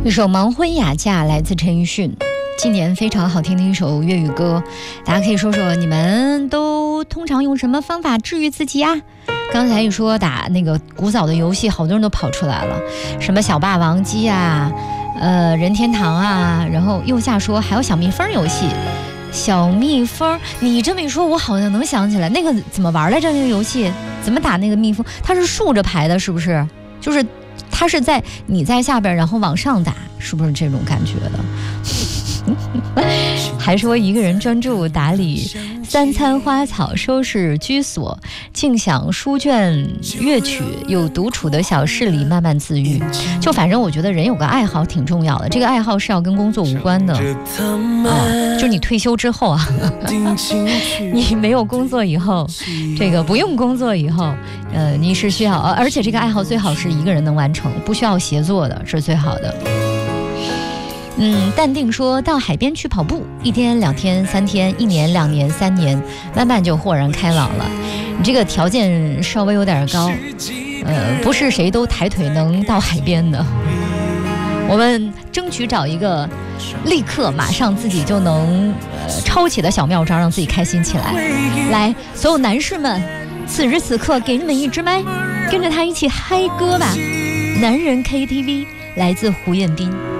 一首《盲婚哑嫁》来自陈奕迅，今年非常好听的一首粤语歌。大家可以说说你们都通常用什么方法治愈自己啊？刚才一说打那个古早的游戏，好多人都跑出来了，什么小霸王机啊，任天堂啊，然后右下说还有小蜜蜂游戏。小蜜蜂，你这么一说，我好像能想起来，那个怎么玩来着？那个游戏怎么打那个蜜蜂？它是竖着排的，是不是？就是它是你在下边，然后往上打，是不是这种感觉的？还说一个人专注打理三餐花草，收拾居所，静享书卷乐曲，有独处的小室里慢慢自愈。就反正我觉得人有个爱好挺重要的，这个爱好是要跟工作无关的就是你退休之后啊你没有工作以后，这个不用工作以后你是需要而且这个爱好最好是一个人能完成，不需要协作的，是最好的。淡定说到海边去跑步，1天2天3天1年2年3年，慢慢就豁然开朗了。你这个条件稍微有点高，不是谁都抬腿能到海边的。我们争取找一个立刻马上自己就能抄起的小妙招，让自己开心起来。来，所有男士们，此时此刻给你们一支麦，跟着他一起嗨歌吧。男人 KTV 来自胡彦斌。